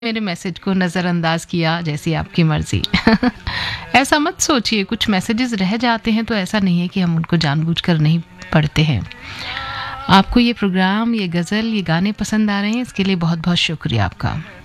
मेरे मैसेज को नज़रअंदाज किया, जैसी आपकी मर्ज़ी। ऐसा मत सोचिए, कुछ मैसेजेस रह जाते हैं तो ऐसा नहीं है कि हम उनको जानबूझकर नहीं पढ़ते हैं। आपको ये प्रोग्राम, ये गज़ल, ये गाने पसंद आ रहे हैं, इसके लिए बहुत-बहुत शुक्रिया आपका।